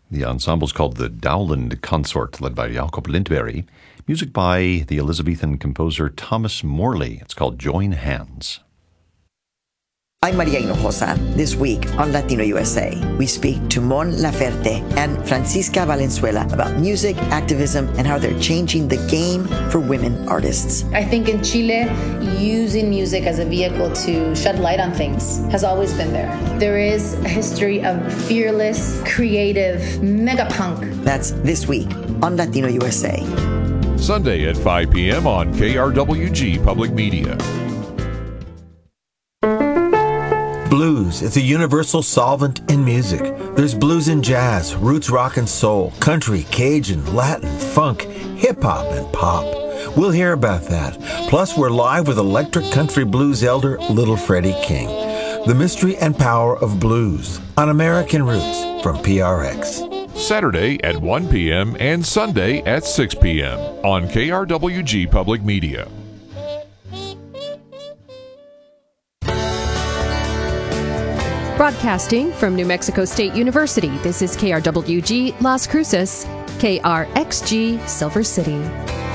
The ensemble's called the Dowland Consort, led by Jacob Lindberg. Music by the Elizabethan composer Thomas Morley. It's called Join Hands. I'm Maria Hinojosa. This week on Latino USA, we speak to Mon Laferte and Francisca Valenzuela about music, activism, and how they're changing the game for women artists. I think in Chile, using music as a vehicle to shed light on things has always been there. There is a history of fearless, creative, mega punk. That's this week on Latino USA. Sunday at 5 p.m. on KRWG Public Media. Blues is a universal solvent in music. There's blues in jazz, roots rock and soul, country, Cajun, Latin, funk, hip-hop, and pop. We'll hear about that. Plus, we're live with electric country blues elder Little Freddie King. The mystery and power of blues on American Roots from PRX. Saturday at 1 p.m. and Sunday at 6 p.m. on KRWG Public Media. Broadcasting from New Mexico State University, this is KRWG Las Cruces, KRXG Silver City.